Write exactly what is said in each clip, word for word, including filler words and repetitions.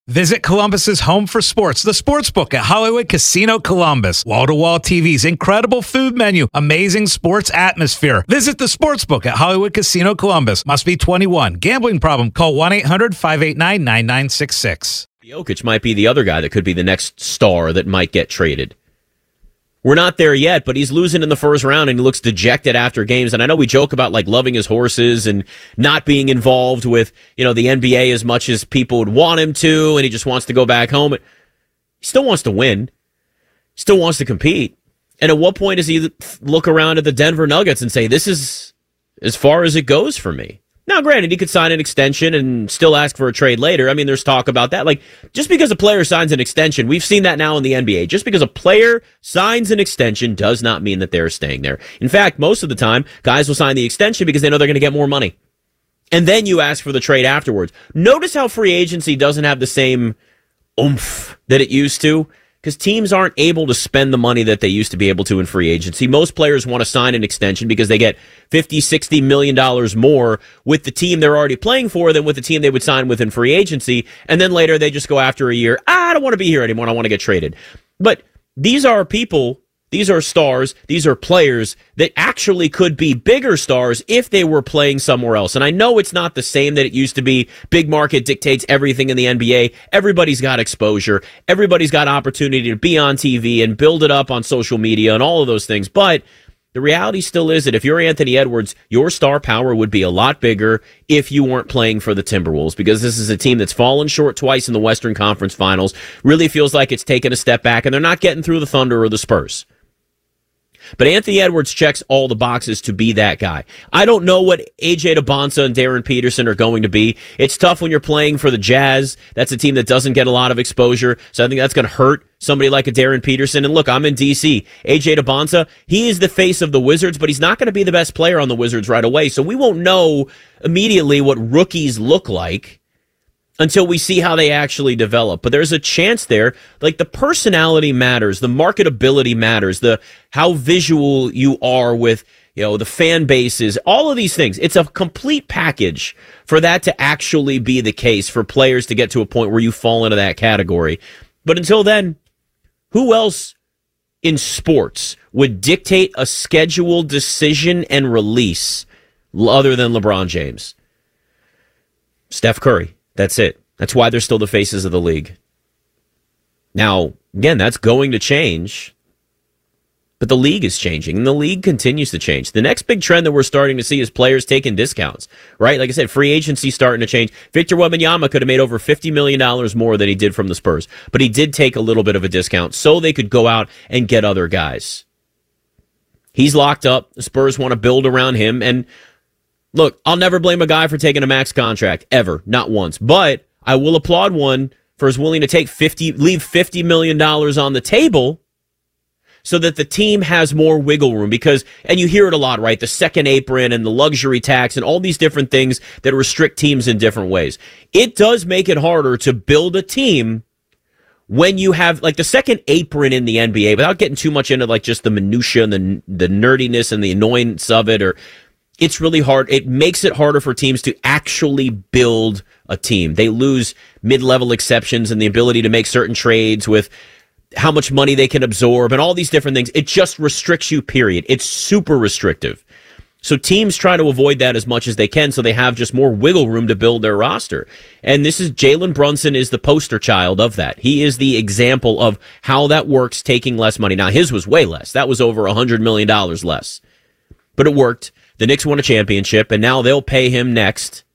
Visit Columbus's home for sports, the Sportsbook at Hollywood Casino Columbus. Wall-to-wall T Vs, incredible food menu, amazing sports atmosphere. Visit the Sportsbook at Hollywood Casino Columbus. Must be twenty-one. Gambling problem? Call one eight hundred five eight nine nine nine six six. Jokic might be the other guy that could be the next star that might get traded. We're not there yet, but he's losing in the first round and he looks dejected after games. And I know we joke about like loving his horses and not being involved with, you know, the N B A as much as people would want him to, and he just wants to go back home. He still wants to win. Still wants to compete. And at what point does he look around at the Denver Nuggets and say, this is as far as it goes for me? Now, granted, he could sign an extension and still ask for a trade later. I mean, there's talk about that. Like, just because a player signs an extension, we've seen that now in the N B A. Just because a player signs an extension does not mean that they're staying there. In fact, most of the time, guys will sign the extension because they know they're going to get more money. And then you ask for the trade afterwards. Notice how free agency doesn't have the same oomph that it used to, because teams aren't able to spend the money that they used to be able to in free agency. Most players want to sign an extension because they get fifty, sixty million dollars more with the team they're already playing for than with the team they would sign with in free agency. And then later they just go after a year. Ah, I don't want to be here anymore. I want to get traded. But these are people, these are stars, these are players that actually could be bigger stars if they were playing somewhere else. And I know it's not the same that it used to be. Big market dictates everything in the N B A. Everybody's got exposure. Everybody's got opportunity to be on T V and build it up on social media and all of those things. But the reality still is that if you're Anthony Edwards, your star power would be a lot bigger if you weren't playing for the Timberwolves, because this is a team that's fallen short twice in the Western Conference Finals, really feels like it's taken a step back, and they're not getting through the Thunder or the Spurs. But Anthony Edwards checks all the boxes to be that guy. I don't know what A J Debonsa and Darren Peterson are going to be. It's tough when you're playing for the Jazz. That's a team that doesn't get a lot of exposure, so I think that's going to hurt somebody like a Darren Peterson. And look, I'm in D C. A J Debonsa, he is the face of the Wizards, but he's not going to be the best player on the Wizards right away, so we won't know immediately what rookies look like until we see how they actually develop. But there's a chance there. Like, the personality matters, the marketability matters, the how visual you are with, you know, the fan bases, all of these things. It's a complete package for that to actually be the case, for players to get to a point where you fall into that category. But until then, who else in sports would dictate a scheduled decision and release other than LeBron James? Steph Curry. That's it. That's why they're still the faces of the league. Now, again, that's going to change, but the league is changing, and the league continues to change. The next big trend that we're starting to see is players taking discounts, right? Like I said, free agency starting to change. Victor Wembanyama could have made over fifty million dollars more than he did from the Spurs, but he did take a little bit of a discount so they could go out and get other guys. He's locked up. The Spurs want to build around him, and look, I'll never blame a guy for taking a max contract, ever, not once. But I will applaud one for his willing to take fifty, leave fifty million dollars on the table so that the team has more wiggle room. Because, and you hear it a lot, right? The second apron and the luxury tax and all these different things that restrict teams in different ways. It does make it harder to build a team when you have, like, the second apron in the N B A, without getting too much into, like, just the minutia and the, the nerdiness and the annoyance of it, or it's really hard. It makes it harder for teams to actually build a team. They lose mid-level exceptions and the ability to make certain trades with how much money they can absorb and all these different things. It just restricts you, period. It's super restrictive. So teams try to avoid that as much as they can so they have just more wiggle room to build their roster. And this is Jalen Brunson is the poster child of that. He is the example of how that works, taking less money. Now, his was way less. That was over one hundred million dollars less. But it worked. The Knicks won a championship, and now they'll pay him next.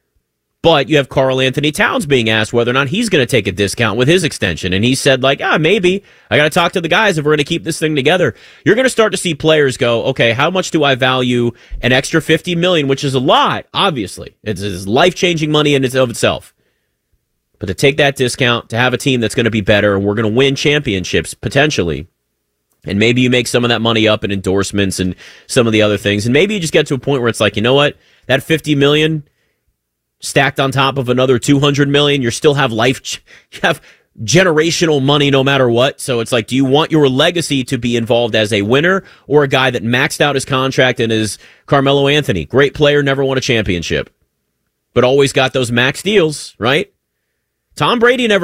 But you have Karl Anthony Towns being asked whether or not he's going to take a discount with his extension. And he said, like, ah, maybe. I got to talk to the guys if we're going to keep this thing together. You're going to start to see players go, okay, how much do I value an extra fifty million dollars, which is a lot, obviously. It's, it's life-changing money in and of itself. But to take that discount, to have a team that's going to be better, and we're going to win championships, potentially. And maybe you make some of that money up in endorsements and some of the other things. And maybe you just get to a point where it's like, you know what? That fifty million dollars stacked on top of another two hundred million dollars, you still have life, you have generational money no matter what. So it's like, do you want your legacy to be involved as a winner or a guy that maxed out his contract and is Carmelo Anthony? Great player, never won a championship, but always got those max deals, right? Tom Brady never